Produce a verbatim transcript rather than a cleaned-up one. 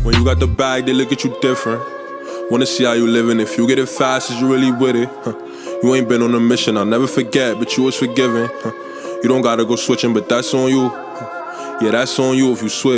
When you got the bag, they look at you different. Wanna see how you living. If you get it fast, is you really with it? Huh. You ain't been on a mission, I'll never forget, but you was forgiven. Huh. You don't gotta go switching, but that's on you. Huh. Yeah, that's on you if you switch.